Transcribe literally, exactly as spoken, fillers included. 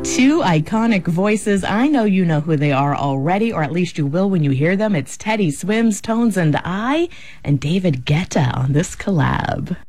Two iconic voices. I know you know who they are already, or at least you will when you hear them. It's Teddy Swims, Tones and I, and David Guetta on this collab.